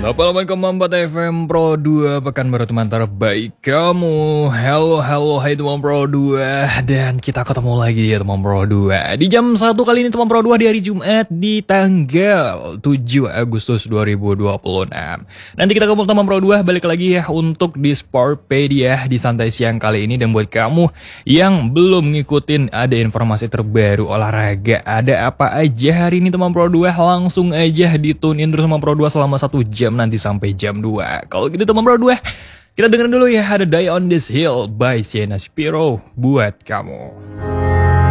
Assalamualaikum 4 FM Pro 2 Pekan baru teman terbaik kamu. Halo hai teman Pro 2. Dan kita ketemu lagi ya teman Pro 2 di jam 1 kali ini teman Pro 2 di hari Jumat di tanggal 7 Agustus 2026. Nanti kita ketemu teman Pro 2 balik lagi ya untuk di Sportpedia di santai siang kali ini. Dan buat kamu yang belum ngikutin ada informasi terbaru olahraga, ada apa aja hari ini teman Pro 2, langsung aja ditunin terus teman Pro 2 selama 1 jam nanti sampai jam 2. Kalau gitu teman Pro 2, kita dengerin dulu ya, ada Die on This Hill by Sienna Spiro buat kamu.